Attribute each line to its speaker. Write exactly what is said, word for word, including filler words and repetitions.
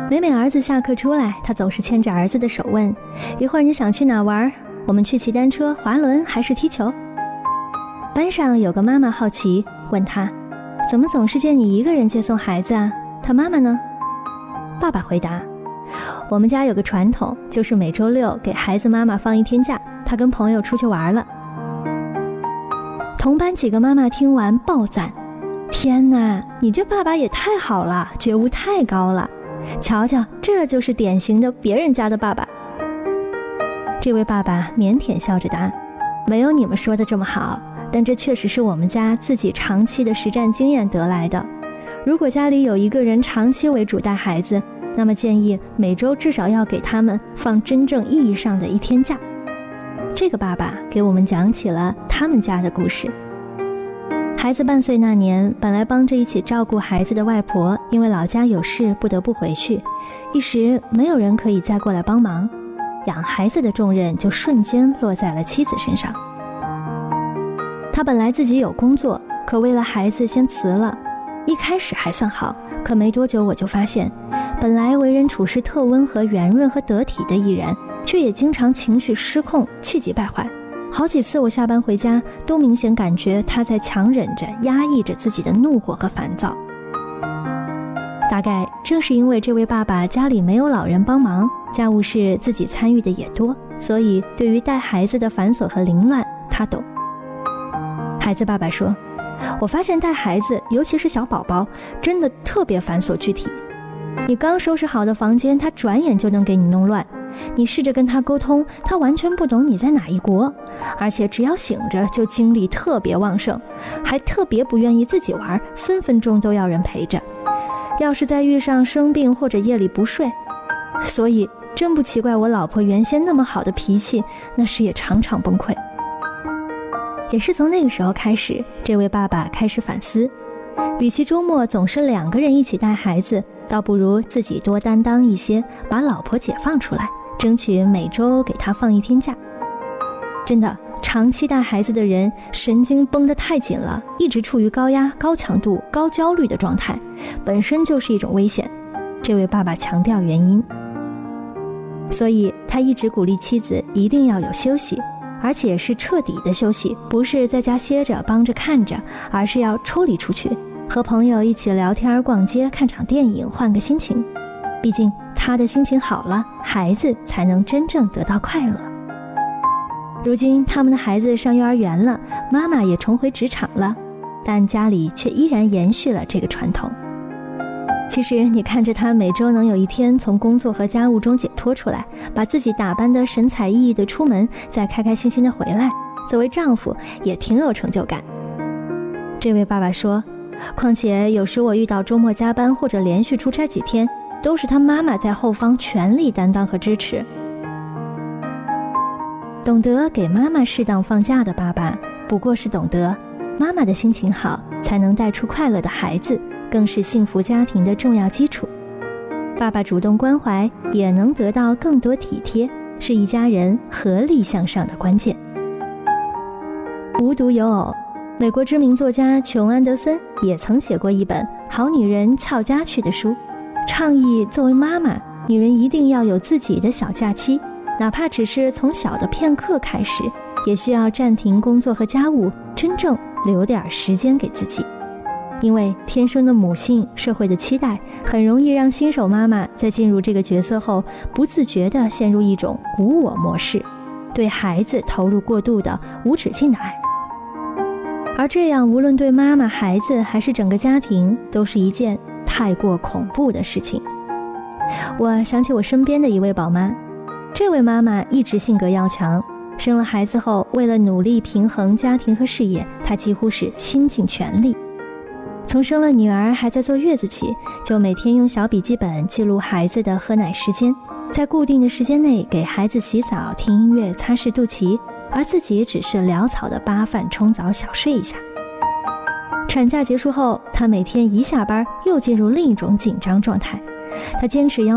Speaker 1: 每每儿子下课出来，她总是牵着儿子的手问，一会儿你想去哪玩？我们去骑单车、滑轮还是踢球？班上有个妈妈好奇问她，怎么总是见你一个人接送孩子啊？他妈妈呢？爸爸回答，我们家有个传统，就是每周六给孩子妈妈放一天假，她跟朋友出去玩了。同班几个妈妈听完爆赞，天哪，你这爸爸也太好了，觉悟太高了，瞧瞧，这就是典型的别人家的爸爸。这位爸爸腼腆笑着答，没有你们说的这么好，但这确实是我们家自己长期的实战经验得来的。如果家里有一个人长期为主带孩子，那么建议每周至少要给他们放真正意义上的一天假。这个爸爸给我们讲起了他们家的故事。孩子半岁那年，本来帮着一起照顾孩子的外婆因为老家有事不得不回去，一时没有人可以再过来帮忙，养孩子的重任就瞬间落在了妻子身上。他本来自己有工作，可为了孩子先辞了。一开始还算好，可没多久我就发现，本来为人处事特温和、圆润和得体的一人，却也经常情绪失控，气急败坏。好几次我下班回家，都明显感觉他在强忍着、压抑着自己的怒火和烦躁。大概正是因为这位爸爸家里没有老人帮忙，家务事自己参与的也多，所以对于带孩子的繁琐和凌乱，他懂。孩子爸爸说，我发现带孩子，尤其是小宝宝，真的特别繁琐具体。你刚收拾好的房间，他转眼就能给你弄乱。你试着跟他沟通，他完全不懂你在哪一国，而且只要醒着就精力特别旺盛，还特别不愿意自己玩，分分钟都要人陪着。要是再遇上生病或者夜里不睡，所以真不奇怪我老婆原先那么好的脾气，那时也常常崩溃。也是从那个时候开始，这位爸爸开始反思，与其周末总是两个人一起带孩子，倒不如自己多担当一些，把老婆解放出来，争取每周给她放一天假。真的，长期带孩子的人神经绷得太紧了，一直处于高压、高强度、高焦虑的状态，本身就是一种危险。这位爸爸强调原因，所以他一直鼓励妻子一定要有休息，而且是彻底的休息，不是在家歇着帮着看着，而是要抽离出去，和朋友一起聊天、逛街、看场电影，换个心情。毕竟他的心情好了，孩子才能真正得到快乐。如今他们的孩子上幼儿园了，妈妈也重回职场了，但家里却依然延续了这个传统。其实你看着他每周能有一天从工作和家务中解脱出来，把自己打扮得神采奕奕地出门，再开开心心地回来，作为丈夫也挺有成就感。这位爸爸说，况且有时我遇到周末加班或者连续出差几天，都是他妈妈在后方全力担当和支持。懂得给妈妈适当放假的爸爸，不过是懂得妈妈的心情好，才能带出快乐的孩子，更是幸福家庭的重要基础。爸爸主动关怀，也能得到更多体贴，是一家人合力向上的关键。无独有偶，美国知名作家琼·安德森也曾写过一本《好女人俏家去》的书，倡议作为妈妈，女人一定要有自己的小假期，哪怕只是从小的片刻开始，也需要暂停工作和家务，真正留点时间给自己。因为天生的母性，社会的期待，很容易让新手妈妈在进入这个角色后，不自觉地陷入一种无我模式，对孩子投入过度的无止境的爱。而这样无论对妈妈、孩子还是整个家庭，都是一件太过恐怖的事情。我想起我身边的一位宝妈，这位妈妈一直性格要强，生了孩子后，为了努力平衡家庭和事业，她几乎是倾尽全力。从生了女儿还在坐月子起，就每天用小笔记本记录孩子的喝奶时间，在固定的时间内给孩子洗澡、听音乐、擦拭肚脐，而自己只是潦草的扒饭、冲澡、小睡一下。产假结束后，她每天一下班又进入另一种紧张状态，她坚持要